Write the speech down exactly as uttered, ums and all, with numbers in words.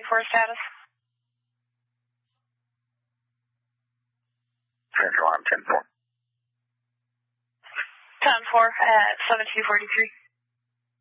ninety-four status. Central, I'm ten four. ten four at seventeen forty-three.